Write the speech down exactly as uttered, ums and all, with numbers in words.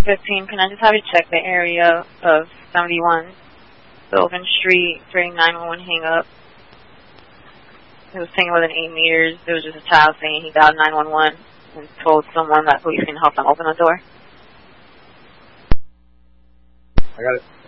fifteen, can I just have you check the area of seventy-one Sylvan Street during nine one one hang up? It was taken within eight meters. There was just a child saying he dialed nine one one and told someone that police can help them open the door. I got it.